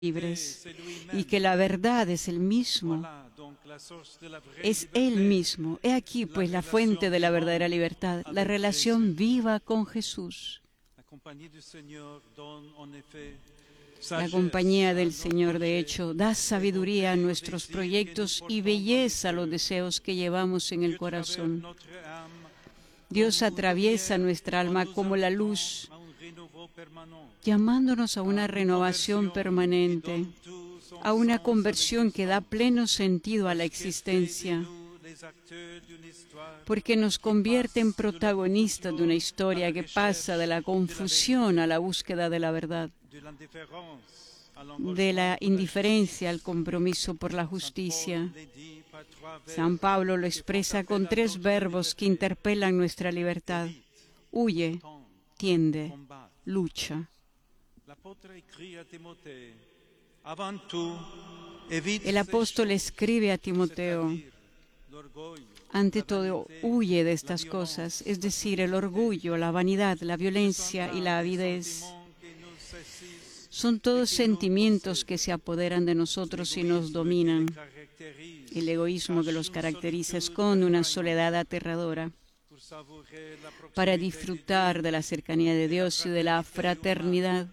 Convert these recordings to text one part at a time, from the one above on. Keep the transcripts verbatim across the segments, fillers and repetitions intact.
libres y que la verdad es el mismo, es Él mismo. He aquí, pues, la fuente de la verdadera libertad, la relación viva con Jesús. La compañía del Señor, de hecho, da sabiduría a nuestros proyectos y belleza a los deseos que llevamos en el corazón. Dios atraviesa nuestra alma como la luz, llamándonos a una renovación permanente, a una conversión que da pleno sentido a la existencia, porque nos convierte en protagonistas de una historia que pasa de la confusión a la búsqueda de la verdad, de la indiferencia al compromiso por la justicia. San Pablo lo expresa con tres verbos que interpelan nuestra libertad: huye, tiende, lucha. El apóstol escribe a Timoteo: ante todo, huye de estas cosas, es decir, el orgullo, la vanidad, la violencia y la avidez. Son todos sentimientos que se apoderan de nosotros y nos dominan. El egoísmo que los caracteriza esconde una soledad aterradora. Para disfrutar de la cercanía de Dios y de la fraternidad,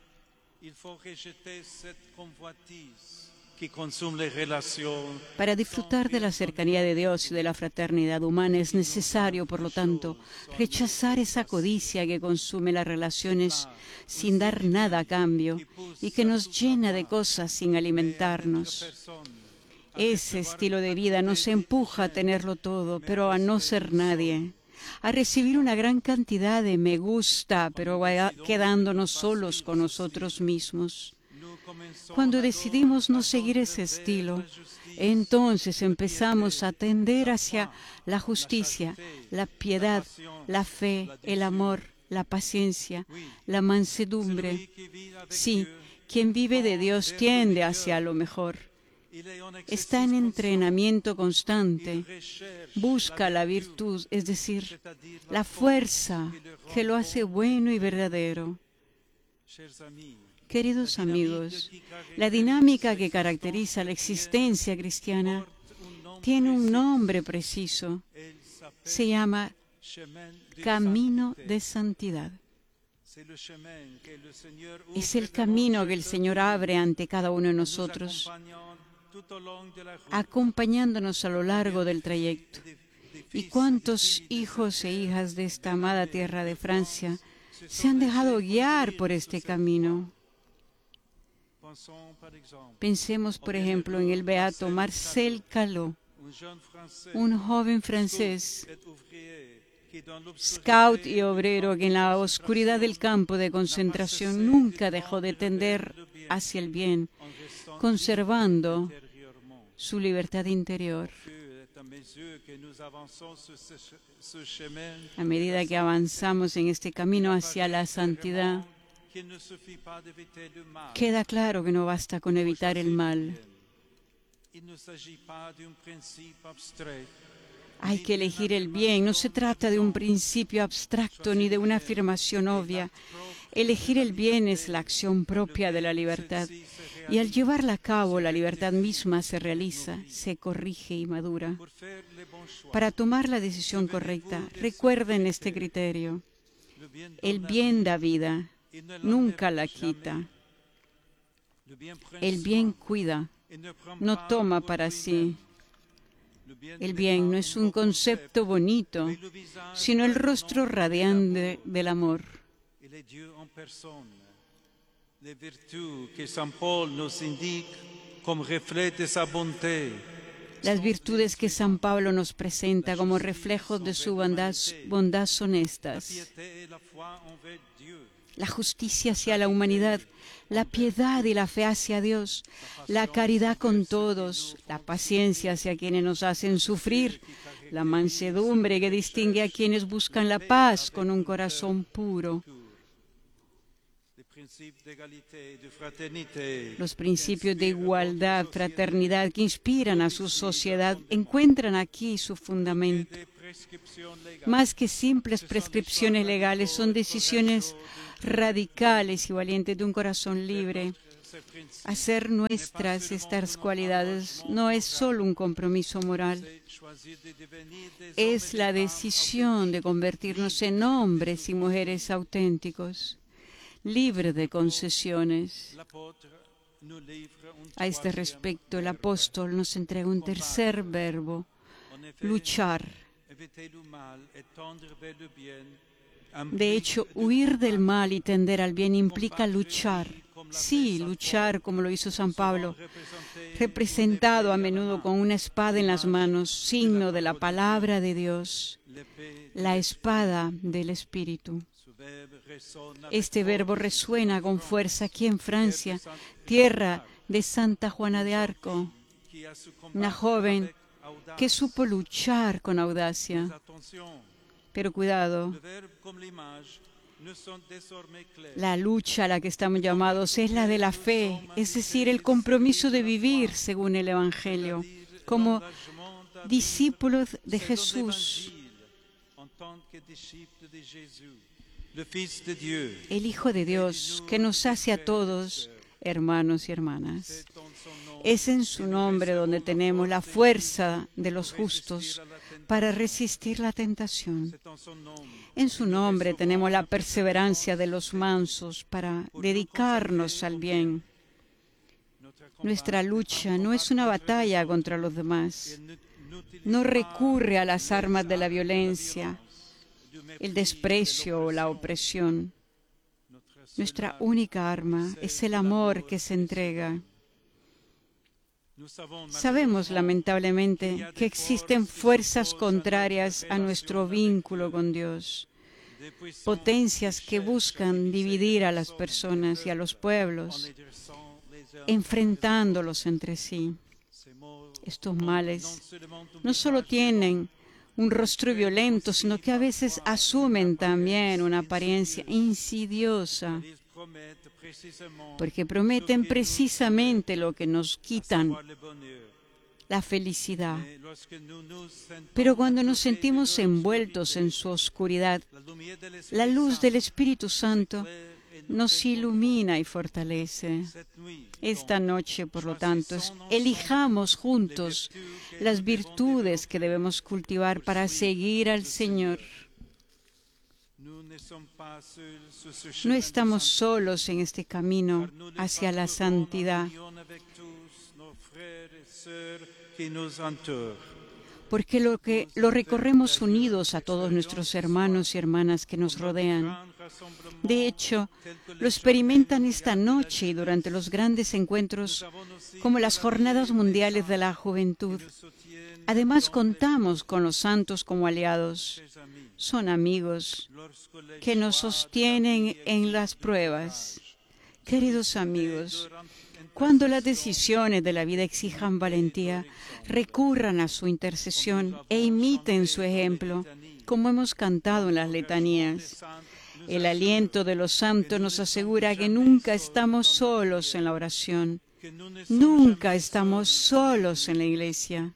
Para disfrutar de la cercanía de Dios y de la fraternidad humana es necesario, por lo tanto, rechazar esa codicia que consume las relaciones sin dar nada a cambio y que nos llena de cosas sin alimentarnos. Ese estilo de vida nos empuja a tenerlo todo, pero a no ser nadie, a recibir una gran cantidad de me gusta, pero quedándonos solos con nosotros mismos. Cuando decidimos no seguir ese estilo, entonces empezamos a tender hacia la justicia, la piedad, la fe, el amor, la paciencia, la mansedumbre. Sí, quien vive de Dios tiende hacia lo mejor. Está en entrenamiento constante, busca la virtud, es decir, la fuerza que lo hace bueno y verdadero. Queridos amigos, la dinámica que caracteriza la existencia cristiana tiene un nombre preciso. Se llama camino de santidad. Es el camino que el Señor abre ante cada uno de nosotros, acompañándonos a lo largo del trayecto. ¿Y cuántos hijos e hijas de esta amada tierra de Francia se han dejado guiar por este camino? Pensemos, por ejemplo, en el beato Marcel Calot, un joven francés, scout y obrero que en la oscuridad del campo de concentración nunca dejó de tender hacia el bien, conservando su libertad interior. A medida que avanzamos en este camino hacia la santidad, queda claro que no basta con evitar el mal. Hay que elegir el bien. No se trata de un principio abstracto ni de una afirmación obvia. Elegir el bien es la acción propia de la libertad. Y al llevarla a cabo, la libertad misma se realiza, se corrige y madura. Para tomar la decisión correcta, recuerden este criterio. El bien da vida, nunca la quita. El bien cuida, no toma para sí. El bien no es un concepto bonito, sino el rostro radiante del amor. Las virtudes que San Pablo nos presenta como reflejos de su bondad, bondad son estas: la justicia hacia la humanidad, la piedad y la fe hacia Dios, la caridad con todos, la paciencia hacia quienes nos hacen sufrir, la mansedumbre que distingue a quienes buscan la paz con un corazón puro. Los principios de igualdad, fraternidad que inspiran a su sociedad encuentran aquí su fundamento. Más que simples prescripciones legales, son decisiones radicales y valientes de un corazón libre, Hacer nuestras estas cualidades no es solo un compromiso moral, es la decisión de convertirnos en hombres y mujeres auténticos, libres de concesiones. A este respecto, el apóstol nos entrega un tercer verbo: luchar. De hecho, huir del mal y tender al bien implica luchar. Sí, luchar como lo hizo San Pablo, representado a menudo con una espada en las manos, signo de la palabra de Dios, la espada del Espíritu. Este verbo resuena con fuerza aquí en Francia, tierra de Santa Juana de Arco, una joven que supo luchar con audacia. Pero cuidado, la lucha a la que estamos llamados es la de la fe, es decir, el compromiso de vivir según el Evangelio, como discípulos de Jesús, el Hijo de Dios, que nos hace a todos hermanos y hermanas. Es en su nombre donde tenemos la fuerza de los justos para resistir la tentación. En su nombre tenemos la perseverancia de los mansos para dedicarnos al bien. Nuestra lucha no es una batalla contra los demás. No recurre a las armas de la violencia, el desprecio o la opresión. Nuestra única arma es el amor que se entrega. Sabemos, lamentablemente, que existen fuerzas contrarias a nuestro vínculo con Dios, potencias que buscan dividir a las personas y a los pueblos, enfrentándolos entre sí. Estos males no solo tienen un rostro violento, sino que a veces asumen también una apariencia insidiosa, porque prometen precisamente lo que nos quitan, la felicidad. Pero cuando nos sentimos envueltos en su oscuridad, la luz del Espíritu Santo nos ilumina y fortalece. Esta noche, por lo tanto, elijamos juntos las virtudes que debemos cultivar para seguir al Señor. No estamos solos en este camino hacia la santidad, porque lo que lo recorremos unidos a todos nuestros hermanos y hermanas que nos rodean. De hecho, lo experimentan esta noche y durante los grandes encuentros como las Jornadas Mundiales de la Juventud. Además, contamos con los santos como aliados. Son amigos que nos sostienen en las pruebas. Queridos amigos, cuando las decisiones de la vida exijan valentía, recurran a su intercesión e imiten su ejemplo, como hemos cantado en las letanías. El aliento de los santos nos asegura que nunca estamos solos en la oración, nunca estamos solos en la iglesia.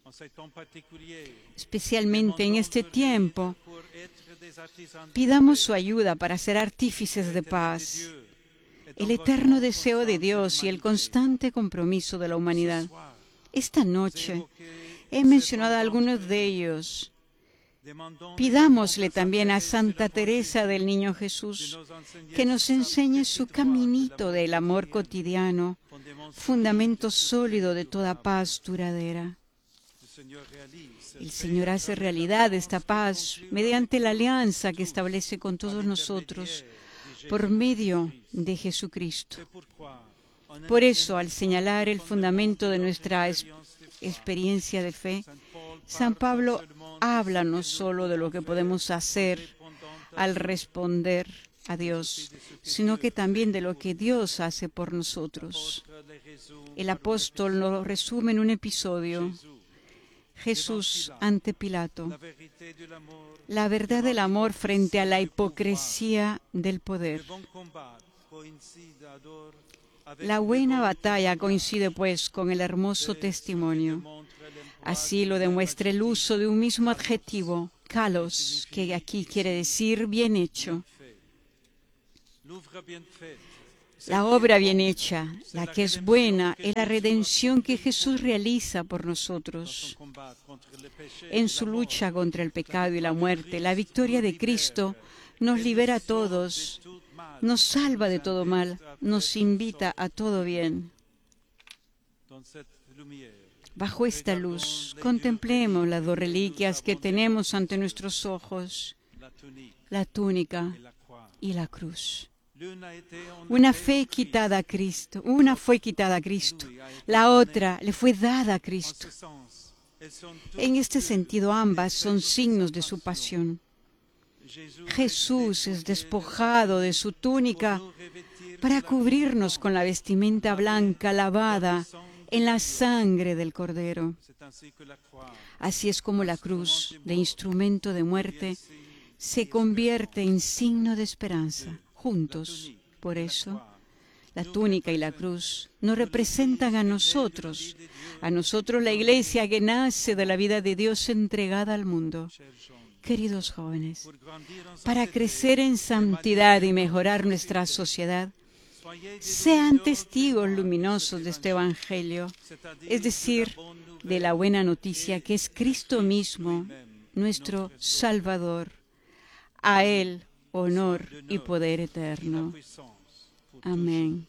Especialmente en este tiempo, pidamos su ayuda para ser artífices de paz, el eterno deseo de Dios y el constante compromiso de la humanidad. Esta noche he mencionado a algunos de ellos. Pidámosle también a Santa Teresa del Niño Jesús que nos enseñe su caminito del amor cotidiano, fundamento sólido de toda paz duradera. El Señor hace realidad esta paz mediante la alianza que establece con todos nosotros por medio de Jesucristo. Por eso, al señalar el fundamento de nuestra es- experiencia de fe, San Pablo habla no solo de lo que podemos hacer al responder a Dios, sino que también de lo que Dios hace por nosotros. El apóstol lo resume en un episodio: Jesús ante Pilato, la verdad del amor frente a la hipocresía del poder. La buena batalla coincide, pues, con el hermoso testimonio. Así lo demuestra el uso de un mismo adjetivo, kalos, que aquí quiere decir bien hecho. La obra bien hecha, la que es buena, es la redención que Jesús realiza por nosotros. En su lucha contra el pecado y la muerte, la victoria de Cristo nos libera a todos, nos salva de todo mal, nos invita a todo bien. Bajo esta luz, contemplemos las dos reliquias que tenemos ante nuestros ojos, la túnica y la cruz. Una fue quitada a Cristo, una fue quitada a Cristo, la otra le fue dada a Cristo. En este sentido, ambas son signos de su pasión. Jesús es despojado de su túnica para cubrirnos con la vestimenta blanca lavada en la sangre del Cordero. Así es como la cruz, de instrumento de muerte, se convierte en signo de esperanza. Juntos, por eso, la túnica y la cruz nos representan a nosotros, a nosotros la Iglesia que nace de la vida de Dios entregada al mundo. Queridos jóvenes, para crecer en santidad y mejorar nuestra sociedad, sean testigos luminosos de este Evangelio, es decir, de la buena noticia que es Cristo mismo, nuestro Salvador. A Él honor y poder eterno. Amén.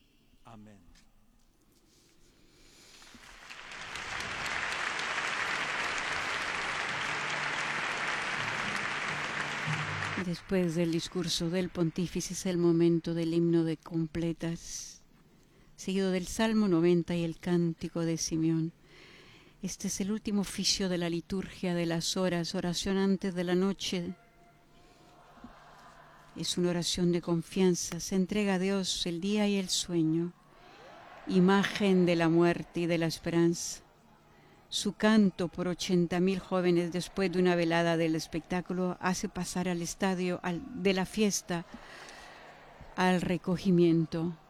Después del discurso del pontífice es el momento del himno de completas, seguido del Salmo noventa y el Cántico de Simeón. Este es el último oficio de la liturgia de las horas, oración antes de la noche. Es una oración de confianza, se entrega a Dios el día y el sueño, imagen de la muerte y de la esperanza. Su canto por ochenta mil jóvenes después de una velada del espectáculo hace pasar al estadio al, de la fiesta al recogimiento.